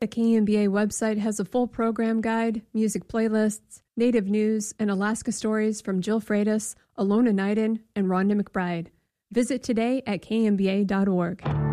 The KMBA website has a full program guide, music playlists, native news, and Alaska stories from Jill Freitas, Alona Knighton, and Rhonda McBride. Visit today at kmba.org.